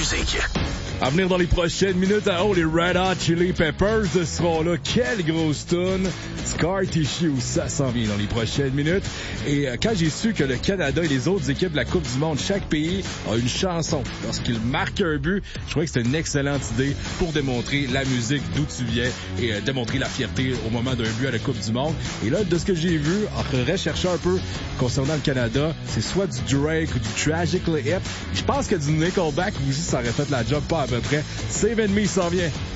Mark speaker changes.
Speaker 1: musique.
Speaker 2: À venir dans les prochaines minutes, les Red Hot Chili Peppers seront là. Quelle grosse toune! Scar Tissue, ça s'en vient dans les prochaines minutes. Et quand j'ai su que le Canada et les autres équipes de la Coupe du Monde, chaque pays a une chanson lorsqu'il marque un but, je trouvais que c'était une excellente idée pour démontrer la musique d'où tu viens et démontrer la fierté au moment d'un but à la Coupe du Monde. Et là, de ce que j'ai vu, en recherchant un peu concernant le Canada, c'est soit du Drake ou du Tragically Hip. Je pense que du Nickelback aussi, ça aurait fait la job pas à peu près. Save and Me s'en vient.